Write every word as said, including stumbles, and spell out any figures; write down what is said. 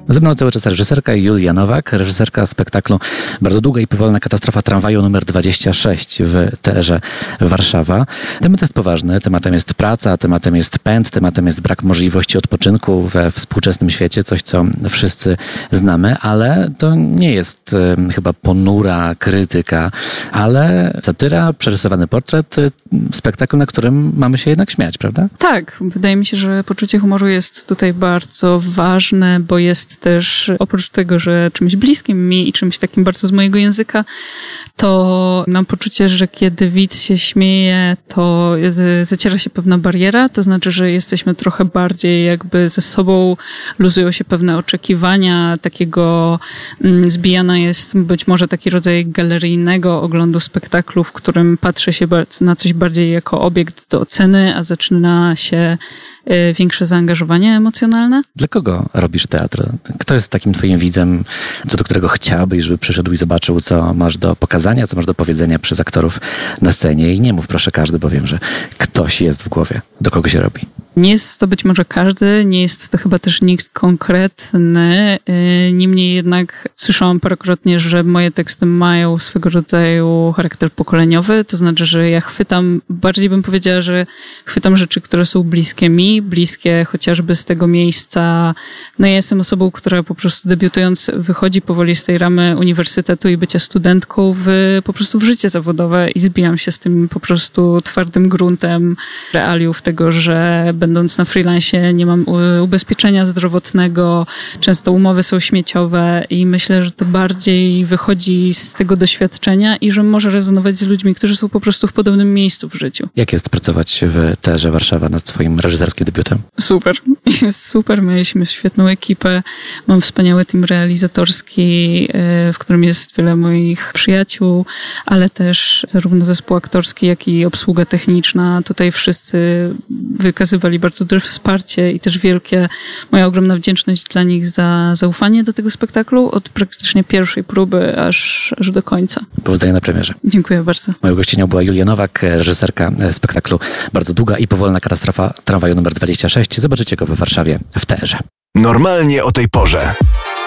Ze mną cały czas reżyserka Julia Nowak, reżyserka spektaklu Bardzo długa i powolna katastrofa tramwaju numer dwadzieścia sześć w Teerze Warszawa. Temat jest poważny, tematem jest praca, tematem jest pęd, tematem jest brak możliwości odpoczynku we współczesnym świecie, coś co wszyscy znamy, ale to nie jest y, chyba ponura krytyka, ale satyra, przerysowany portret, y, spektakl, na którym mamy się jednak śmiać, prawda? Tak, wydaje mi się, że poczucie humoru jest tutaj bardzo ważne, bo jest też, oprócz tego, że czymś bliskim mi i czymś takim bardzo z mojego języka, to mam poczucie, że kiedy widz się śmieje, to zaciera się pewna bariera, to znaczy, że jesteśmy trochę bardziej jakby ze sobą, luzują się pewne oczekiwania, takiego zbijana jest być może taki rodzaj galeryjnego oglądu spektaklu, w którym patrzy się na coś bardziej jako obiekt do oceny, a zaczyna się większe zaangażowanie emocjonalne. Dla kogo robisz teatr? Kto jest takim twoim widzem, co do którego chciałbyś, żeby przyszedł i zobaczył, co masz do pokazania, co masz do powiedzenia przez aktorów na scenie? I nie mów proszę każdy, bo wiem, że ktoś jest w głowie. Do kogo się robi? Nie jest to być może każdy, nie jest to chyba też nikt konkretny. Niemniej jednak słyszałam parokrotnie, że moje teksty mają swego rodzaju charakter pokoleniowy. To znaczy, że ja chwytam, bardziej bym powiedziała, że chwytam rzeczy, które są bliskie mi, bliskie chociażby z tego miejsca. No ja jestem osobą, która po prostu debiutując wychodzi powoli z tej ramy uniwersytetu i bycia studentką w, po prostu w życie zawodowe i zbijam się z tym po prostu twardym gruntem realiów tego, że będąc na freelancie nie mam ubezpieczenia zdrowotnego, często umowy są śmieciowe i myślę, że to bardziej wychodzi z tego doświadczenia i że może rezonować z ludźmi, którzy są po prostu w podobnym miejscu w życiu. Jak jest pracować w Teerze Warszawa nad swoim reżyserskim debiutem? Super. Jest super. Mieliśmy świetną ekipę. Mam wspaniały team realizatorski, w którym jest wiele moich przyjaciół, ale też zarówno zespół aktorski, jak i obsługa techniczna. Tutaj wszyscy wykazywali bardzo duże wsparcie i też wielkie, moja ogromna wdzięczność dla nich za zaufanie do tego spektaklu od praktycznie pierwszej próby aż, aż do końca. Powodzenia na premierze. Dziękuję bardzo. Moją gościnią była Julia Nowak, reżyserka spektaklu Bardzo długa i powolna katastrofa tramwaju numer dwadzieścia sześć. Zobaczycie go we Warszawie w Teerze. Normalnie o tej porze.